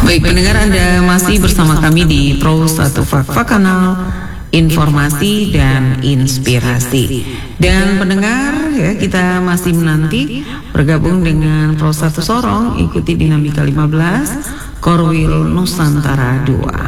Baik pendengar, Anda masih bersama kami di Pro 1 Fakfa Kanal Informasi dan Inspirasi. Dan pendengar ya, kita masih menanti bergabung dengan Pro 1 Sorong, ikuti Dinamika 15 Korwil Nusantara 2.